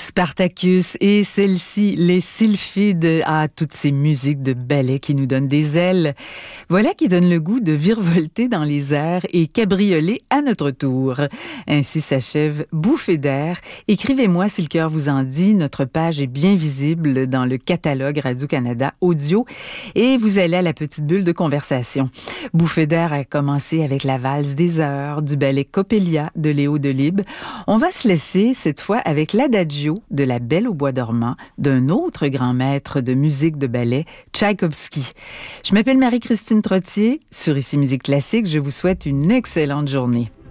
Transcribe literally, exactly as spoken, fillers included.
Spartacus et celle-ci, les sylphides, à toutes ces musiques de ballet qui nous donnent des ailes. Voilà qui donne le goût de virevolter dans les airs et cabrioler à notre tour. Ainsi s'achève Bouffée d'air. Écrivez-moi si le cœur vous en dit. Notre page est bien visible dans le catalogue Radio-Canada Audio et vous allez à la petite bulle de conversation. Bouffée d'air a commencé avec la valse des heures du ballet Coppelia de Léo Delibes. On va se laisser cette fois avec l'adagio de La Belle au bois dormant d'un autre grand maître de musique de ballet, Tchaïkovski. Je m'appelle Marie-Christine Trottier. Sur Ici Musique Classique, je vous souhaite une excellente journée.